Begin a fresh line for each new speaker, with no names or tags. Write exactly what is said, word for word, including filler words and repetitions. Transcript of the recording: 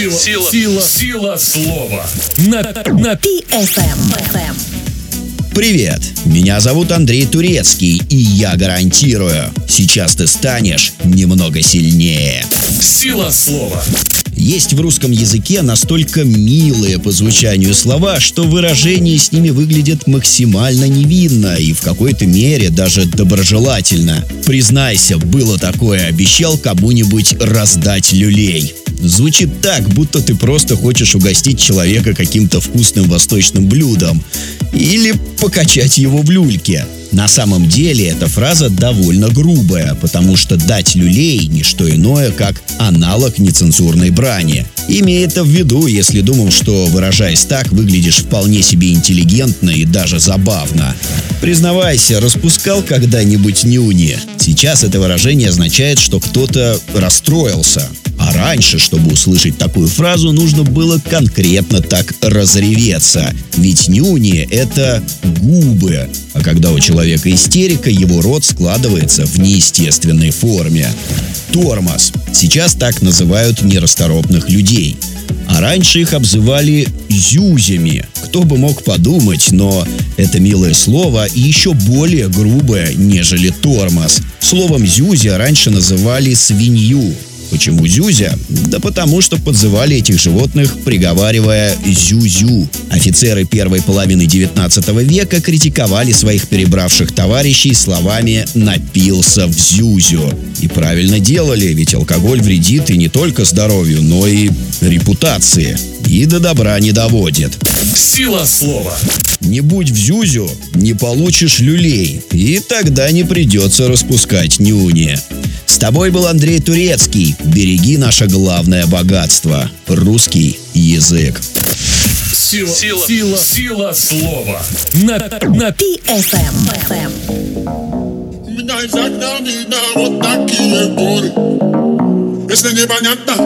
Сила, сила, сила, сила слова. На, на
пи эф эм.
Привет, меня зовут Андрей Турецкий, и я гарантирую, сейчас ты станешь немного сильнее.
сила слова.
Есть в русском языке настолько милые по звучанию слова, что выражение с ними выглядит максимально невинно и в какой-то мере даже доброжелательно. Признайся, было такое, обещал кому-нибудь раздать люлей. Звучит так, будто ты просто хочешь угостить человека каким-то вкусным восточным блюдом или покачать его в люльке. На самом деле эта фраза довольно грубая, потому что дать люлей – не что иное, как аналог нецензурной брани. Имей это в виду, если думал, что, выражаясь так, выглядишь вполне себе интеллигентно и даже забавно. Признавайся, распускал когда-нибудь нюни? Сейчас это выражение означает, что кто-то расстроился. А раньше, чтобы услышать такую фразу, нужно было конкретно так разреветься. Ведь нюни – это губы. А когда у человека истерика, его рот складывается в неестественной форме. Тормоз. Сейчас так называют нерасторопных людей. А раньше их обзывали зюзями. Кто бы мог подумать, но это милое слово и еще более грубое, нежели тормоз. Словом зюзя раньше называли свинью. Почему зюзя? Да потому что подзывали этих животных, приговаривая «зю-зю». Офицеры первой половины девятнадцатого века критиковали своих перебравших товарищей словами «напился в зюзю». И правильно делали, ведь алкоголь вредит и не только здоровью, но и репутации. И до добра не доводит.
Сила слова.
Не будь в зюзю, не получишь люлей, и тогда не придется распускать нюни. С тобой был Андрей Турецкий. Береги наше главное богатство – русский язык.
Сила, сила, сила, сила слова. На, на
пи эф эм.
У меня изо дня видно вот такие горы. Если не понятно,